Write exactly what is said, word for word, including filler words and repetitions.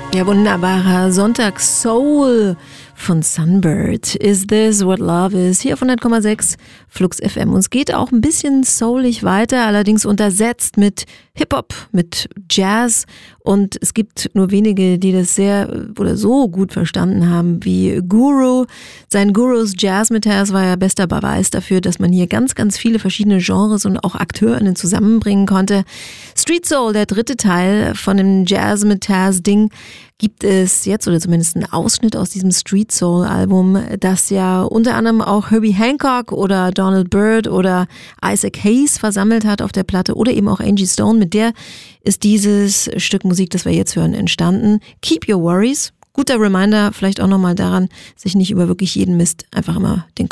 Ja, wunderbarer Sonntags-Soul von Sunbird. Is this what love is? Hier auf hundert Komma sechs Flux F M. Und es geht auch ein bisschen soulig weiter, allerdings untersetzt mit Hip-Hop, mit Jazz. Und es gibt nur wenige, die das sehr oder so gut verstanden haben wie Guru. Sein Gurus Jazz Metaphors war ja bester Beweis dafür, dass man hier ganz, ganz viele verschiedene Genres und auch AkteurInnen zusammenbringen konnte. Street Soul, der dritte Teil von dem Jazz Metaphors Ding, gibt es jetzt, oder zumindest einen Ausschnitt aus diesem Street Soul Album, das ja unter anderem auch Herbie Hancock oder Donald Byrd oder Isaac Hayes versammelt hat auf der Platte oder eben auch Angie Stone. Mit der ist dieses Stück Musik, das wir jetzt hören, entstanden. Keep Your Worries. Guter Reminder, vielleicht auch nochmal daran, sich nicht über wirklich jeden Mist einfach immer den